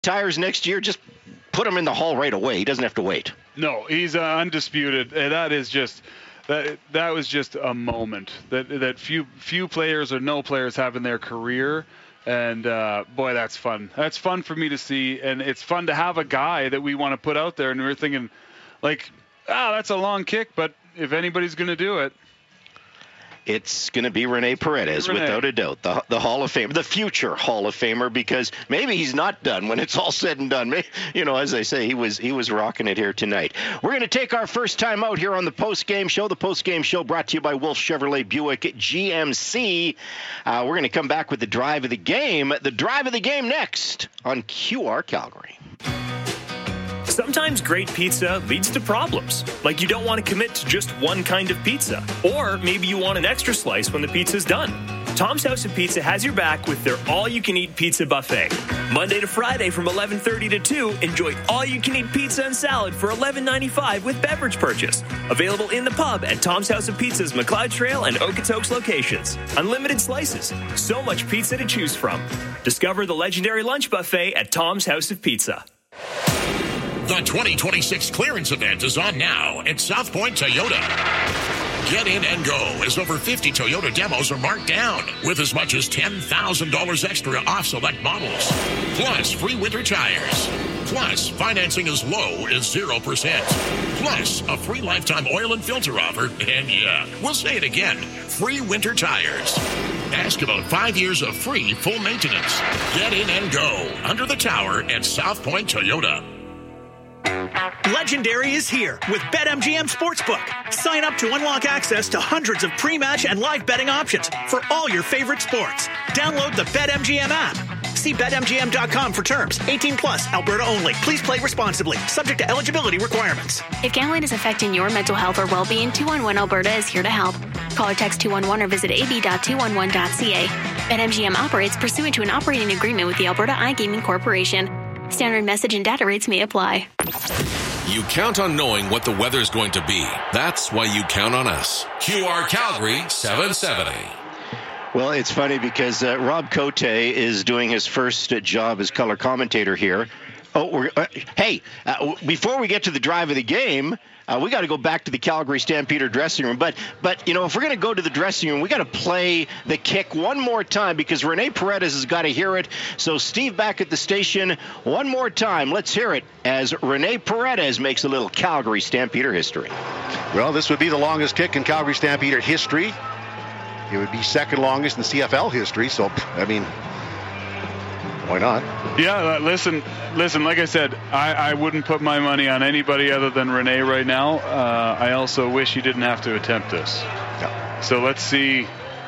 retires next year, just put him in the Hall right away. He doesn't have to wait. No, he's undisputed. And that is just that was just a moment that few players or no players have in their career. And boy, that's fun. That's fun for me to see, and it's fun to have a guy that we want to put out there. And we're thinking, like, that's a long kick, but if anybody's going to do it, it's going to be Rene Paredes, without a doubt, the Hall of Famer, the future Hall of Famer, because maybe he's not done when it's all said and done. You know, as I say, he was rocking it here tonight. We're going to take our first time out here on the post-game show. The post-game show brought to you by Wolf Chevrolet Buick GMC. We're going to come back with the drive of the game. The drive of the game next on QR Calgary. Sometimes great pizza leads to problems, like you don't want to commit to just one kind of pizza, or maybe you want an extra slice when the pizza's done. Tom's House of Pizza has your back with their all-you-can-eat pizza buffet. Monday to Friday from 11:30 to 2, enjoy all-you-can-eat pizza and salad for $11.95 with beverage purchase. Available in the pub at Tom's House of Pizza's McLeod Trail and Okotoks locations. Unlimited slices, so much pizza to choose from. Discover the legendary lunch buffet at Tom's House of Pizza. The 2026 clearance event is on now at South Point Toyota. Get in and go as over 50 Toyota demos are marked down with as much as $10,000 extra off select models. Plus free winter tires. Plus financing as low as 0%. Plus a free lifetime oil and filter offer. And yeah, we'll say it again, free winter tires. Ask about 5 years of free full maintenance. Get in and go under the tower at South Point Toyota. Legendary is here with BetMGM Sportsbook. Sign up to unlock access to hundreds of pre-match and live betting options for all your favorite sports. Download the BetMGM app. See BetMGM.com for terms. 18 plus, Alberta only. Please play responsibly. Subject to eligibility requirements. If gambling is affecting your mental health or well-being, 211 Alberta is here to help. Call or text 211 or visit ab.211.ca. BetMGM operates pursuant to an operating agreement with the Alberta iGaming Corporation. Standard message and data rates may apply. You count on knowing what the weather's going to be. That's why you count on us. QR Calgary 770. Well, it's funny because Rob Cote is doing his first job as color commentator here. Before we get to the drive of the game, we got to go back to the Calgary Stampeder dressing room. But you know, if we're going to go to the dressing room, we got to play the kick one more time because Rene Paredes has got to hear it. So Steve, back at the station, one more time. Let's hear it as Rene Paredes makes a little Calgary Stampeder history. Well, this would be the longest kick in Calgary Stampeder history. It would be second longest in CFL history. So, I mean, why not? Yeah, listen, like I said, I wouldn't put my money on anybody other than Rene right now. I also wish he didn't have to attempt this. Yeah. So let's see.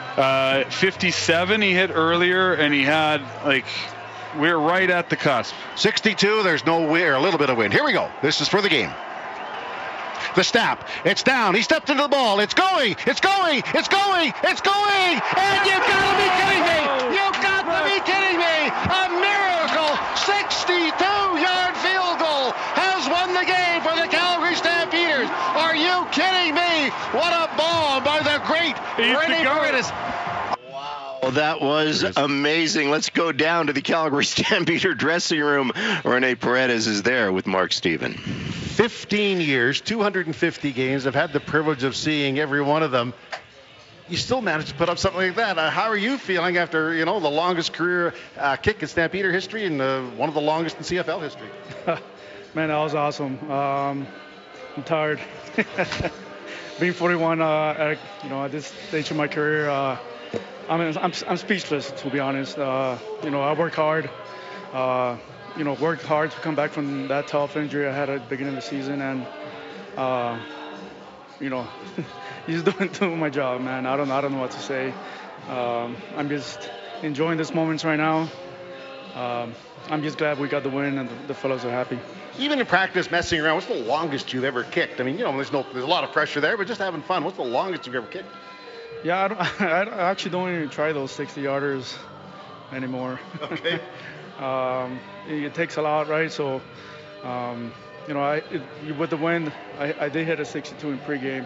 57 he hit earlier, and he had, we're right at the cusp. 62, there's no wind, or a little bit of wind. Here we go. This is for the game. The snap. It's down. He stepped into the ball. It's going. It's going. It's going. It's going. And you've got to be kidding me. You've got to be kidding me. A miracle 62-yard field goal has won the game for the Calgary Stampeders. Are you kidding me? What a bomb by the great Rene Paredes. Well, that was amazing. Let's go down to the Calgary Stampeder dressing room. Rene Paredes is there with Mark Stephen. 15 years, 250 games. I've had the privilege of seeing every one of them. You still managed to put up something like that. How are you feeling after, the longest career kick in Stampeder history and one of the longest in CFL history? Man, that was awesome. I'm tired. Being 41, at this stage of my career, I'm speechless, to be honest. I worked hard. Worked hard to come back from that tough injury I had at the beginning of the season, and just doing my job, man. I don't know what to say. I'm just enjoying this moments right now. I'm just glad we got the win, and the fellows are happy. Even in practice, messing around, what's the longest you've ever kicked? I mean, there's a lot of pressure there, but just having fun. What's the longest you've ever kicked? Yeah, I actually don't even try those 60-yarders anymore. Okay. It takes a lot, right? So, with the win, I did hit a 62 in pregame,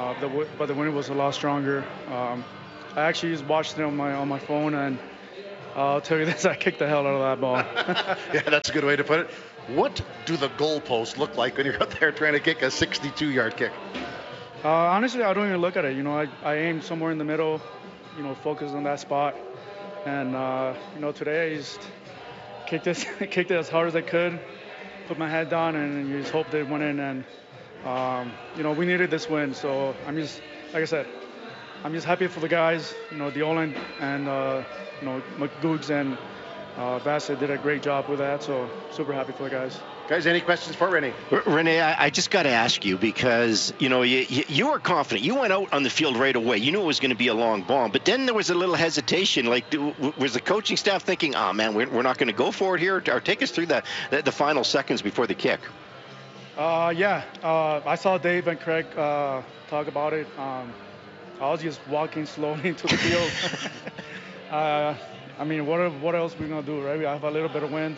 but the win was a lot stronger. I actually just watched it on my phone, and I'll tell you this, I kicked the hell out of that ball. Yeah, that's a good way to put it. What do the goalposts look like when you're out there trying to kick a 62-yard kick? Honestly, I don't even look at it. I aim somewhere in the middle, focus on that spot. And, today I just kicked it as hard as I could, put my head down, and you just hope they went in. And, we needed this win. So I'm just, like I said, I'm just happy for the guys. The Olin and, McGoogs and Bassett did a great job with that. So super happy for the guys. Guys, any questions for Rene? Rene, I just got to ask you because, you were confident. You went out on the field right away. You knew it was going to be a long ball. But then there was a little hesitation. Like, was the coaching staff thinking, oh, man, we're not going to go for it here? Or take us through the final seconds before the kick. Yeah. I saw Dave and Craig talk about it. I was just walking slowly into the field. What else are we going to do, right? We have a little bit of wind.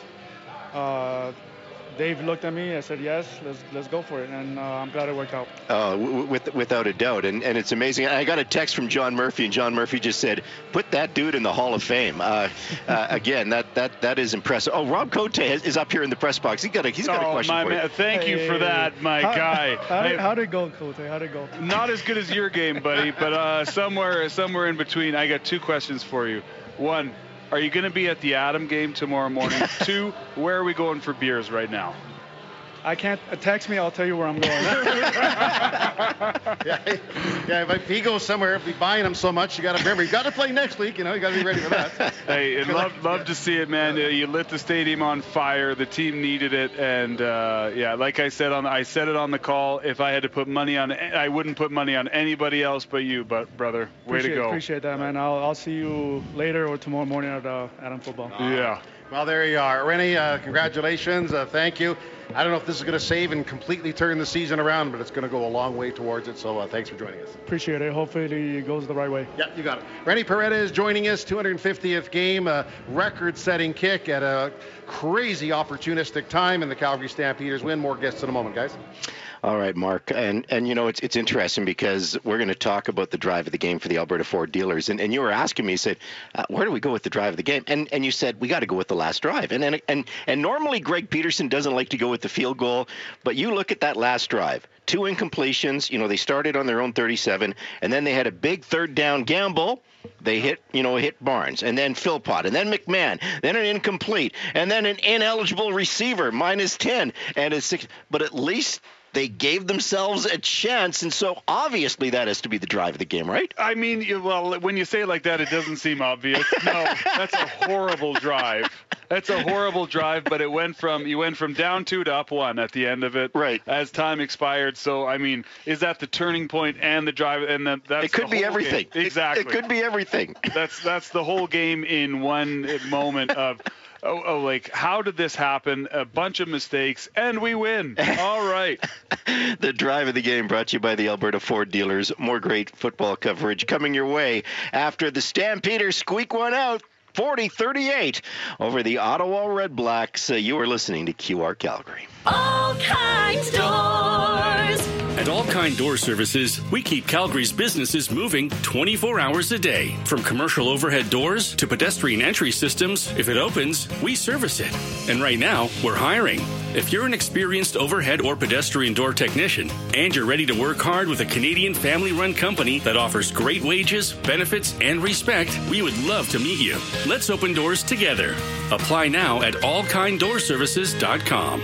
Dave looked at me. I said, yes, let's go for it. And I'm glad it worked out. Without a doubt. And it's amazing. I got a text from John Murphy, and John Murphy just said, put that dude in the Hall of Fame. Again, that is impressive. Oh, Rob Cote is up here in the press box. He's got a question for you. Thank you for that, my guy. How'd it go, Cote? How'd it go? Not as good as your game, buddy, but somewhere in between. I got 2 questions for you. 1, are you going to be at the Adam game tomorrow morning? 2, where are we going for beers right now? I can't. Text me. I'll tell you where I'm going. Yeah. If he goes somewhere, if we buying him so much, you got to remember, you got to play next week. You got to be ready for that. Hey, and love to see it, man. You lit the stadium on fire. The team needed it, and like I said I said it on the call. If I had to put money on, I wouldn't put money on anybody else but you. But brother, way to go. Appreciate that, man. I'll see you later or tomorrow morning at Adam football. Yeah. Well, there you are. Rene, congratulations. Thank you. I don't know if this is going to save and completely turn the season around, but it's going to go a long way towards it. So thanks for joining us. Appreciate it. Hopefully it goes the right way. Yeah, you got it. Rene Paredes joining us, 250th game, a record-setting kick at a crazy opportunistic time, and the Calgary Stampeders win. More guests in a moment, guys. All right, Mark. And it's interesting because we're going to talk about the drive of the game for the Alberta Ford dealers. And you were asking me, you said, where do we go with the drive of the game? And you said, we got to go with the last drive. And normally Greg Peterson doesn't like to go with the field goal, but you look at that last drive. 2 incompletions. They started on their own 37, and then they had a big third down gamble. They hit Barnes, and then Philpott, and then McMahon, then an incomplete, and then an ineligible receiver, -10, and a 6. But at least they gave themselves a chance, and so obviously that has to be the drive of the game, right? I mean, well, when you say it like that, it doesn't seem obvious. No, that's a horrible drive. That's a horrible drive, but you went from down 2 to up 1 at the end of it, right? As time expired. So I mean, is that the turning point and the drive? And that's it could be everything. Game. Exactly, it could be everything. That's the whole game in one moment of. Like, how did this happen? A bunch of mistakes, and we win. All right. The drive of the game brought to you by the Alberta Ford dealers. More great football coverage coming your way after the Stampeders squeak one out, 40-38 over the Ottawa Red Blacks. You are listening to QR Calgary. All Kinds Doors. At All Kind Door Services, we keep Calgary's businesses moving 24 hours a day. From commercial overhead doors to pedestrian entry systems, if it opens, we service it. And right now, we're hiring. If you're an experienced overhead or pedestrian door technician and you're ready to work hard with a Canadian family-run company that offers great wages, benefits, and respect, we would love to meet you. Let's open doors together. Apply now at allkinddoorservices.com.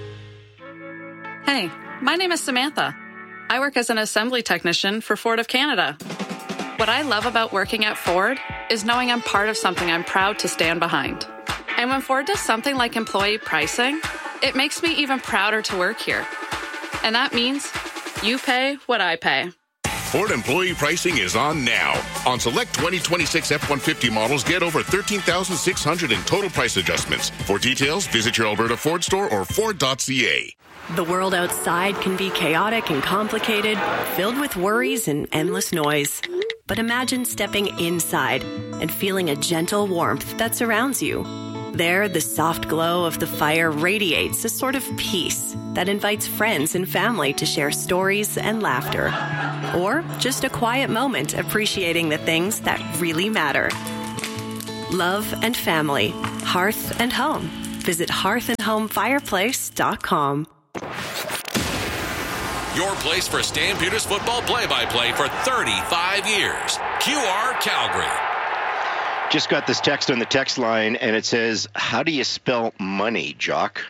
Hey, my name is Samantha. I work as an assembly technician for Ford of Canada. What I love about working at Ford is knowing I'm part of something I'm proud to stand behind. And when Ford does something like employee pricing, it makes me even prouder to work here. And that means you pay what I pay. Ford employee pricing is on now. On select 2026 F-150 models, get over $13,600 in total price adjustments. For details, visit your Alberta Ford store or Ford.ca. The world outside can be chaotic and complicated, filled with worries and endless noise. But imagine stepping inside and feeling a gentle warmth that surrounds you. There, the soft glow of the fire radiates a sort of peace that invites friends and family to share stories and laughter. Or just a quiet moment appreciating the things that really matter. love and family, hearth and home. Visit hearthandhomefireplace.com. Your place for Stampeders football play-by-play for 35 years. QR Calgary. Just got this text on the text line, and it says, how do you spell money, Jock?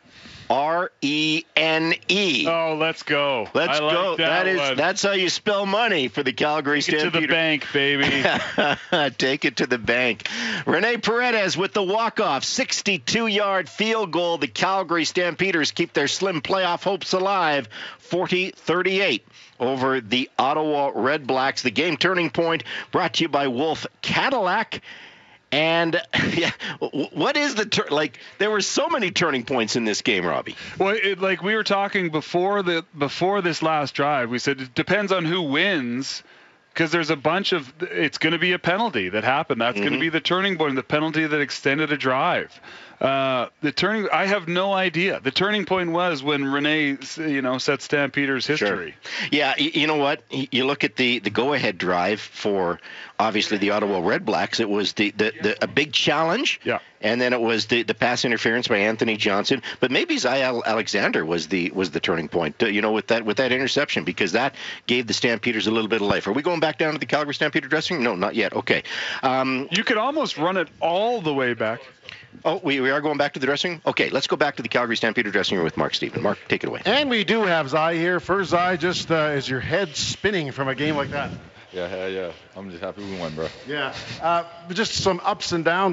R-E-N-E. Oh, let's go. Let's go. That's how you spell money for the Calgary Stampeders. Take it to the bank, baby. Take it to the bank. Rene Paredes with the walk-off 62-yard field goal. The Calgary Stampeders keep their slim playoff hopes alive, 40-38 over the Ottawa Red Blacks. The game turning point brought to you by Wolf Cadillac. And yeah, what is there were so many turning points in this game, Robbie. Well, like we were talking before this last drive, we said it depends on who wins, because there's a bunch of, it's going to be a penalty that happened. That's going to be the turning point, the penalty that extended a drive. I have no idea. The turning point was when Rene, set Stampeders history. Sure. Yeah, you know what? You look at the go-ahead drive for obviously the Ottawa Red Blacks. It was a big challenge. Yeah. And then it was the pass interference by Anthony Johnson. But maybe Zaya Alexander was the turning point. With that interception, because that gave the Stampeders a little bit of life. Are we going back down to the Calgary Stampeder dressing room? No, not yet. Okay. You could almost run it all the way back. Oh, we are going back to the dressing room? Okay, let's go back to the Calgary Stampeder dressing room with Mark Stephen. Mark, take it away. And we do have Zai here. First, Zai, just is your head spinning from a game like that? Yeah. I'm just happy we won, bro. Yeah. Just some ups and downs.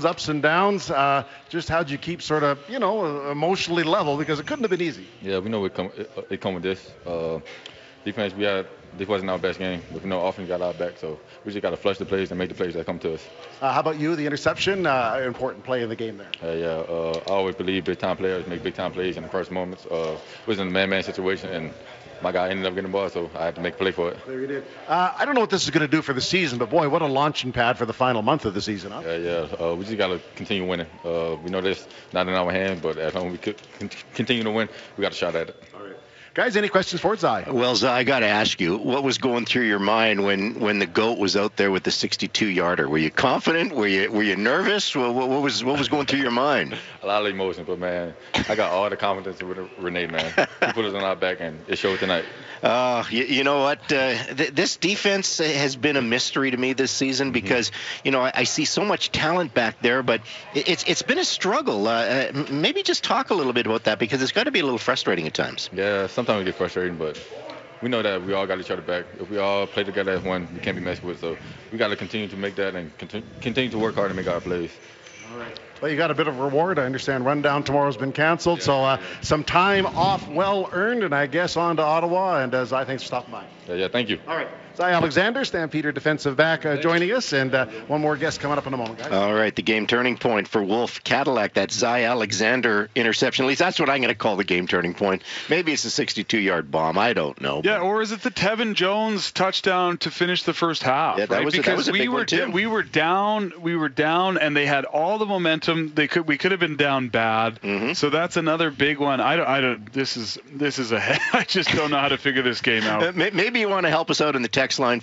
Just how'd you keep sort of, emotionally level, because it couldn't have been easy. Yeah, we know it come with this. Defense, this wasn't our best game. But offense got our back, so we just got to flush the plays and make the plays that come to us. How about you, the interception? Important play in the game there. I always believe big-time players make big-time plays in the first moments. It was in a man-man situation, and my guy ended up getting the ball, so I had to make a play for it. There you did. I don't know what this is going to do for the season, but boy, what a launching pad for the final month of the season, huh? We just got to continue winning. We know this not in our hands, but as long as we could continue to win, we got a shot at it. All right. Guys, any questions for Zai? Well, Zai, I got to ask you, what was going through your mind when the GOAT was out there with the 62-yarder? Were you confident? Were you nervous? What was going through your mind? A lot of emotion, but man, I got all the confidence with Rene, man. He put us on our back, and it showed tonight. You know what? This defense has been a mystery to me this season, because I see so much talent back there, but it's been a struggle. Maybe just talk a little bit about that, because it's got to be a little frustrating at times. Yeah, sometimes we get frustrated, but we know that we all got each other back. If we all play together as one, we can't be messed with. So we got to continue to make that and continue to work hard and make our plays. All right. Well, you got a bit of a reward. I understand rundown tomorrow's been canceled, so some time off well earned, and I guess on to Ottawa. And Zai, thanks for stopping by. Yeah, thank you. All right. Zai Alexander, Stampeder defensive back, joining us, and one more guest coming up in a moment, guys. All right, the game turning point for Wolf Cadillac, that Zai Alexander interception. At least that's what I'm going to call the game turning point. Maybe it's a 62-yard bomb. I don't know. Yeah, or is it the Tevin Jones touchdown to finish the first half? Yeah, that was a big one too. We were down, and they had all the momentum. We could have been down bad. Mm-hmm. So that's another big one. This is I just don't know how to figure this game out. Maybe you want to help us out in the text line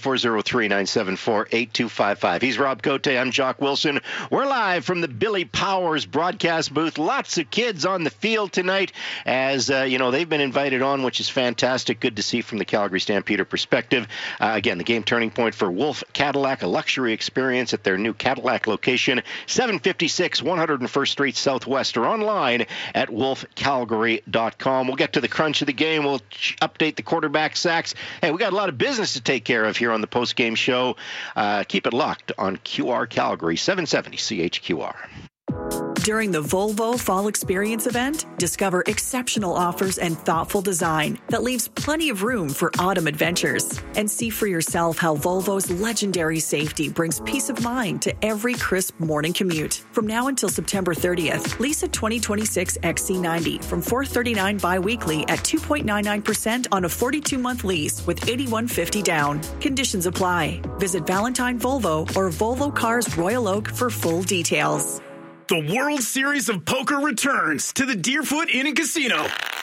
403-974-8255. He's Rob Cote. I'm Jock Wilson. We're live from the Billy Powers broadcast booth. Lots of kids on the field tonight, as they've been invited on, which is fantastic. Good to see from the Calgary Stampeder perspective. Again, the game turning point for Wolf Cadillac, a luxury experience at their new Cadillac location, 756 101st Street Southwest, or online at wolfcalgary.com. We'll get to the crunch of the game. We'll update the quarterback sacks. Hey, we got a lot of business to take care of here on the post-game show. Keep it locked on QR Calgary, 770 CHQR. During the Volvo Fall Experience event, discover exceptional offers and thoughtful design that leaves plenty of room for autumn adventures. And see for yourself how Volvo's legendary safety brings peace of mind to every crisp morning commute. From now until September 30th, lease a 2026 XC90 from $439 bi-weekly at 2.99% on a 42-month lease with $8,150 down. Conditions apply. Visit Valentine Volvo or Volvo Cars Royal Oak for full details. The World Series of Poker returns to the Deerfoot Inn and Casino.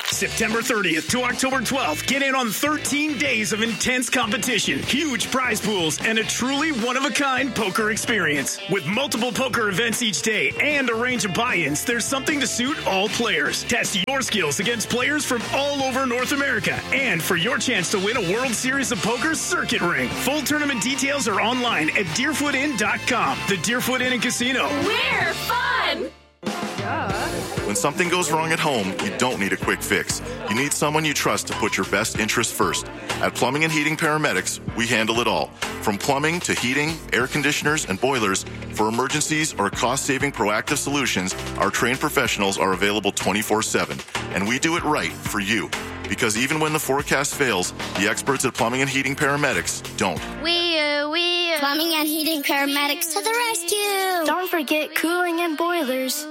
September 30th to October 12th, get in on 13 days of intense competition, huge prize pools, and a truly one-of-a-kind poker experience. With multiple poker events each day and a range of buy-ins, there's something to suit all players. Test your skills against players from all over North America, and for your chance to win a World Series of Poker circuit ring. Full tournament details are online at DeerfootInn.com. The Deerfoot Inn and Casino. We're fun! When something goes wrong at home, you don't need a quick fix. You need someone you trust to put your best interests first. At Plumbing and Heating Paramedics, we handle it all. From plumbing to heating, air conditioners, and boilers, for emergencies or cost-saving proactive solutions, our trained professionals are available 24/7. And we do it right for you. Because even when the forecast fails, the experts at Plumbing and Heating Paramedics don't. We Plumbing and Heating Paramedics to the rescue. Don't forget cooling and boilers.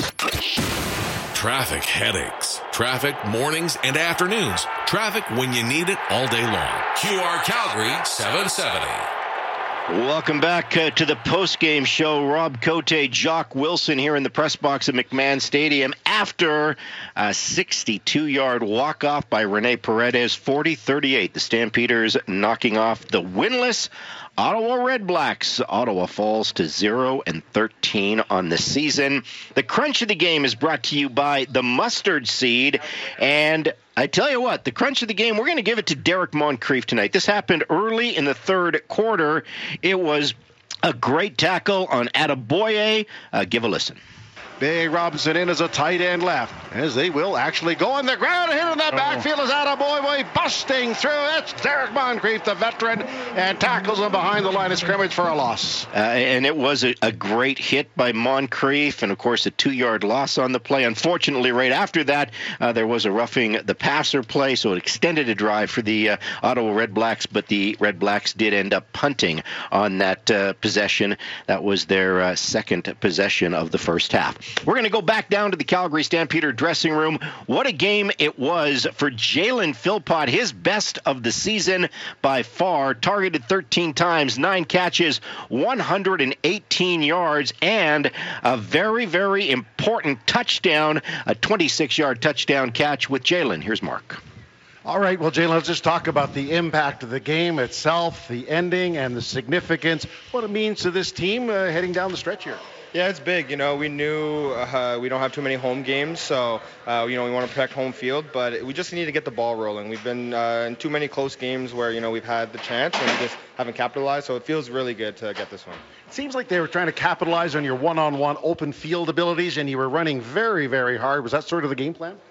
Traffic headaches. Traffic mornings and afternoons. Traffic when you need it all day long. QR Calgary 770. Welcome back to the post-game show. Rob Cote, Jock Wilson here in the press box at McMahon Stadium after a 62-yard walk-off by Rene Paredes, 40-38. The Stampeders knocking off the winless Ottawa Red Blacks. Ottawa falls to 0-13 on the season. The crunch of the game is brought to you by the Mustard Seed. And I tell you what, the crunch of the game, we're going to give it to Derek Moncrief tonight. This happened early in the third quarter. It was a great tackle on Adeboye. Give a listen. Big Robinson in as a tight end left, as they will actually go on the ground. Hit in that backfield is Adeboye busting through. It's Derek Moncrief, the veteran, and tackles him behind the line of scrimmage for a loss. And it was a great hit by Moncrief, and of course a 2-yard loss on the play. Unfortunately, right after that, there was a roughing the passer play, so it extended a drive for the Ottawa Red Blacks, but the Red Blacks did end up punting on that possession. That was their second possession of the first half. We're going to go back down to the Calgary Stampeder dressing room. What a game it was for Jalen Philpott, his best of the season by far. Targeted 13 times, 9 catches, 118 yards, and a very, very important touchdown, a 26-yard touchdown catch with Jalen. Here's Mark. All right, well, Jalen, let's just talk about the impact of the game itself, the ending, and the significance, what it means to this team heading down the stretch here. Yeah, it's big. You know, we knew we don't have too many home games, so, we want to protect home field, but we just need to get the ball rolling. We've been in too many close games where, we've had the chance and we just haven't capitalized, so it feels really good to get this one. It seems like they were trying to capitalize on your one-on-one open field abilities, and you were running very, very hard. Was that sort of the game plan?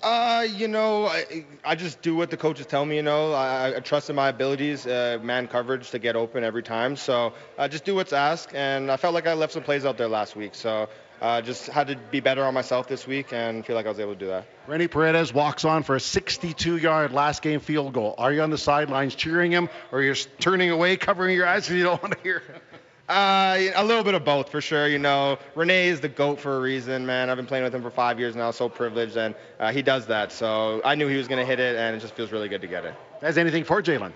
I just do what the coaches tell me, I trust in my abilities, man coverage to get open every time. So I just do what's asked, and I felt like I left some plays out there last week. So just had to be better on myself this week and feel like I was able to do that. Rene Paredes walks on for a 62-yard last game field goal. Are you on the sidelines cheering him, or you're turning away, covering your eyes because you don't want to hear him? A little bit of both, for sure. Rene is the GOAT for a reason, man. I've been playing with him for 5 years now, so privileged, and he does that. So I knew he was going to hit it, and it just feels really good to get it. Has anything for Jalen?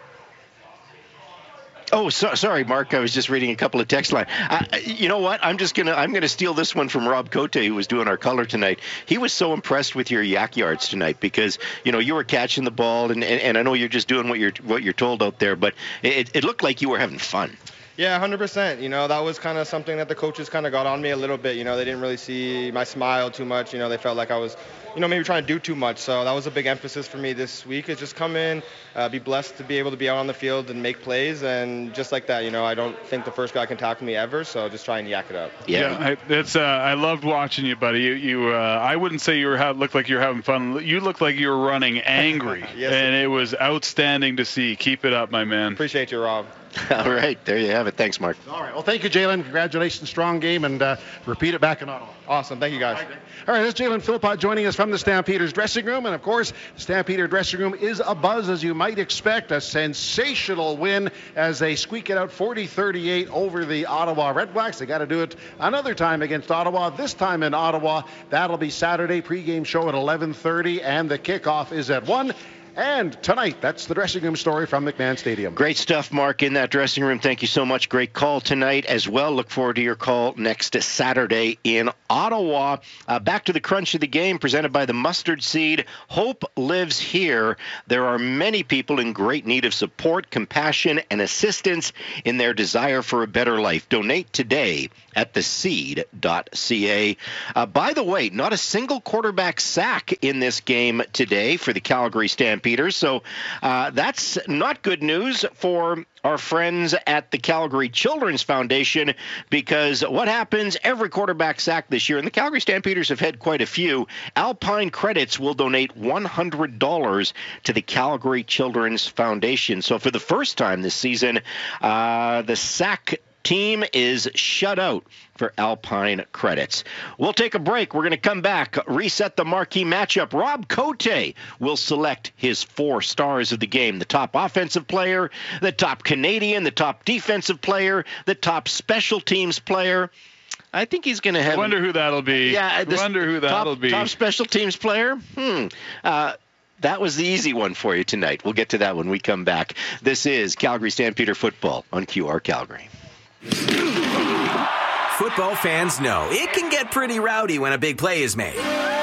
Oh, sorry, Mark. I was just reading a couple of text lines. You know what? I'm gonna steal this one from Rob Cote, who was doing our color tonight. He was so impressed with your yak yards tonight because you were catching the ball, and I know you're just doing what you're told out there, but it looked like you were having fun. Yeah, 100%. That was kind of something that the coaches kind of got on me a little bit. They didn't really see my smile too much. They felt like I was, maybe trying to do too much. So that was a big emphasis for me this week, is just come in, be blessed to be able to be out on the field and make plays. And just like that, I don't think the first guy can tackle me ever. So just try and yak it up. Yeah, I loved watching you, buddy. You I wouldn't say you looked like you were having fun. You looked like you were running angry. Yes, and it was outstanding to see. Keep it up, my man. Appreciate you, Rob. All right, there you have it. Thanks, Mark. All right, well, thank you, Jalen. Congratulations, strong game, and repeat it back in Ottawa. Awesome, thank you, guys. All right, that's Jalen Philpott joining us from the Stampeders dressing room, and of course, the Stampeder dressing room is abuzz, as you might expect. A sensational win as they squeak it out 40-38 over the Ottawa Red Blacks. They got to do it another time against Ottawa, this time in Ottawa. That'll be Saturday, pregame show at 11:30, and the kickoff is at 1. And tonight, that's the dressing room story from McMahon Stadium. Great stuff, Mark, in that dressing room. Thank you so much. Great call tonight as well. Look forward to your call next Saturday in Ottawa. Back to the crunch of the game presented by the Mustard Seed. Hope lives here. There are many people in great need of support, compassion, and assistance in their desire for a better life. Donate today at theseed.ca. By the way, not a single quarterback sack in this game today for the Calgary Stampeders. So that's not good news for our friends at the Calgary Children's Foundation, because what happens every quarterback sack this year, and the Calgary Stampeders have had quite a few, Alpine Credits will donate $100 to the Calgary Children's Foundation. So for the first time this season, the sack team is shut out for Alpine Credits. We'll take a break. We're going to come back, reset the marquee matchup. Rob Cote will select his 4 stars of the game: the top offensive player, the top Canadian, the top defensive player, the top special teams player. I think he's going to have... Wonder who that'll be. Yeah, wonder who that'll be. Top special teams player? That was the easy one for you tonight. We'll get to that when we come back. This is Calgary Stampeder Football on QR Calgary. Football fans know it can get pretty rowdy when a big play is made.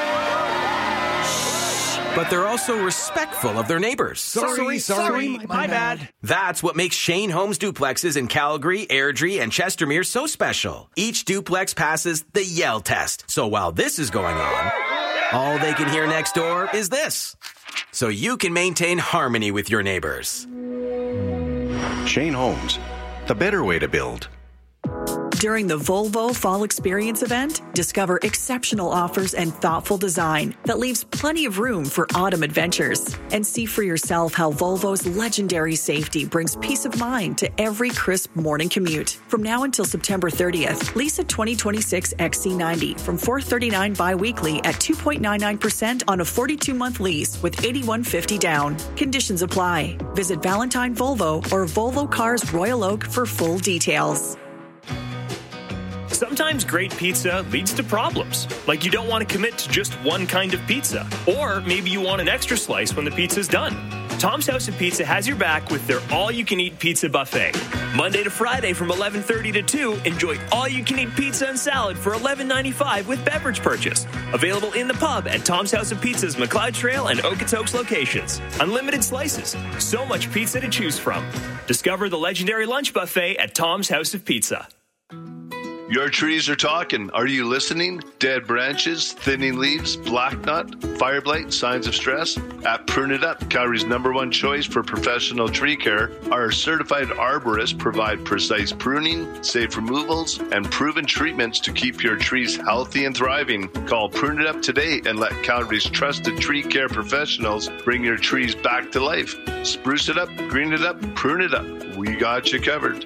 But they're also respectful of their neighbors. Sorry, my bad. That's what makes Shane Holmes duplexes in Calgary, Airdrie, and Chestermere so special. Each duplex passes the Yell test. So while this is going on, all they can hear next door is this. So you can maintain harmony with your neighbors. Shane Holmes, the better way to build. During the Volvo Fall Experience event, discover exceptional offers and thoughtful design that leaves plenty of room for autumn adventures. And see for yourself how Volvo's legendary safety brings peace of mind to every crisp morning commute. From now until September 30th, lease a 2026 XC90 from $439 bi-weekly at 2.99% on a 42-month lease with $8,150 down. Conditions apply. Visit Valentine Volvo or Volvo Cars Royal Oak for full details. Sometimes great pizza leads to problems, like you don't want to commit to just one kind of pizza, or maybe you want an extra slice when the pizza's done. Tom's House of Pizza has your back with their all-you-can-eat pizza buffet. Monday to Friday from 11:30 to 2, enjoy all-you-can-eat pizza and salad for $11.95 with beverage purchase. Available in the pub at Tom's House of Pizza's McLeod Trail and Okotoks locations. Unlimited slices, so much pizza to choose from. Discover the legendary lunch buffet at Tom's House of Pizza. Your trees are talking. Are you listening? Dead branches, thinning leaves, black knot, fire blight, signs of stress? At Prune It Up, Calgary's #1 choice for professional tree care, our certified arborists provide precise pruning, safe removals, and proven treatments to keep your trees healthy and thriving. Call Prune It Up today and let Calgary's trusted tree care professionals bring your trees back to life. Spruce it up, green it up, prune it up. We got you covered.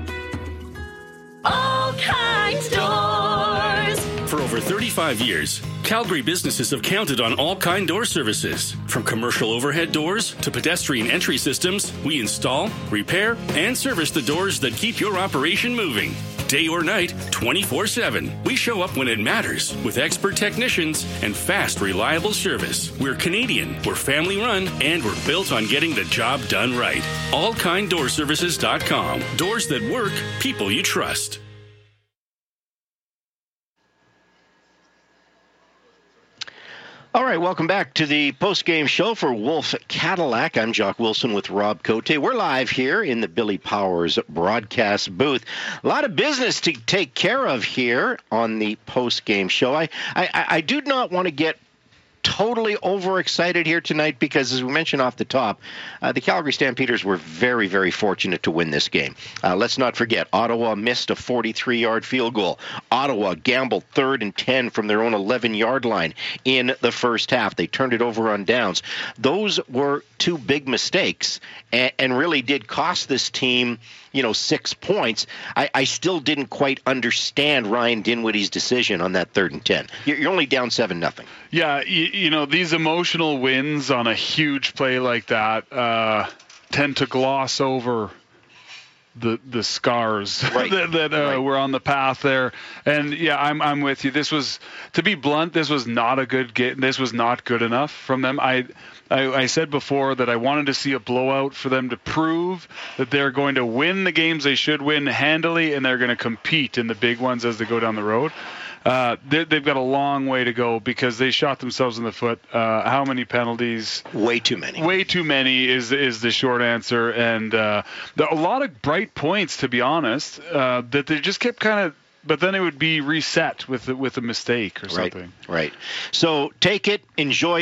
All Kinds Doors. For over 35 years, Calgary businesses have counted on All Kind Door services. From commercial overhead doors to pedestrian entry systems, we install, repair, and service the doors that keep your operation moving. Day or night, 24/7. We show up when it matters with expert technicians and fast, reliable service. We're Canadian, we're family run, and we're built on getting the job done right. AllKindDoorServices.com. Doors that work, people you trust. All right, welcome back to the post-game show for Wolf Cadillac. I'm Jock Wilson with Rob Cote. We're live here in the Billy Powers broadcast booth. A lot of business to take care of here on the post-game show. I do not want to get totally overexcited here tonight because, as we mentioned off the top, the Calgary Stampeders were very, very fortunate to win this game. Let's not forget, Ottawa missed a 43-yard field goal. Ottawa gambled 3rd and 10 from their own 11-yard line in the first half. They turned it over on downs. Those were 2 big mistakes and really did cost this team 6 points. I still didn't quite understand Ryan Dinwiddie's decision on that 3rd and 10. You're only down 7-0. Yeah, these emotional wins on a huge play like that tend to gloss over the scars right. that were on the path there. And yeah, I'm with you. This was, to be blunt, this was not a good game. This was not good enough from them. I said before that I wanted to see a blowout for them to prove that they're going to win the games they should win handily, and they're going to compete in the big ones as they go down the road. They've got a long way to go because they shot themselves in the foot. How many penalties? Way too many. Way too many is the short answer. And a lot of bright points, to be honest, that they just kept kind of, but then it would be reset with a mistake or something. Right. So take it, enjoy